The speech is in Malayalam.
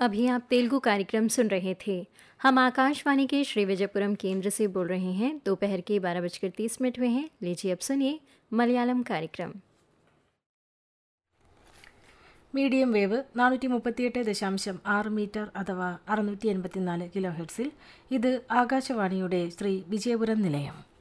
अभी आप तेलुगु कार्यक्रम सुन रहे थे। हम आकाशवाणी के श्री विजयपुरम केंद्र से बोल रहे हैं। दोपहर के 12:30 हुए हैं। लीजिए अब सुनिए मलयालम कार्यक्रम। മീഡിയം വേവ് 438.6 മീറ്റർ അഥവാ 684 കിലോ ഹെർട്സിൽ. ഇത് ആകാശവാണിയുടെ ശ്രീ വിജയപുരം നിലയം.